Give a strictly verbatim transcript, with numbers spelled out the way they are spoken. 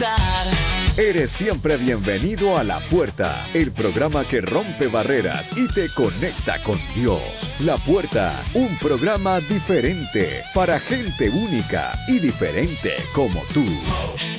conectar. Eres siempre bienvenido a La Puerta, el programa que rompe barreras y te conecta con Dios. La Puerta, un programa diferente para gente única y diferente como tú.